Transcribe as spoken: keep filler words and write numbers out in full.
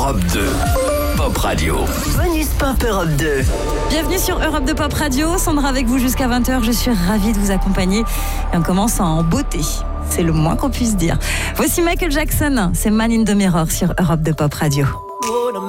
Europe deux. Pop Radio. Bonus Pop Europe deux. Bienvenue sur Europe deux Pop Radio. Sandra avec vous jusqu'à vingt heures. Je suis ravie de vous accompagner. Et on commence en beauté. C'est le moins qu'on puisse dire. Voici Michael Jackson. C'est Man in the Mirror sur Europe deux Pop Radio.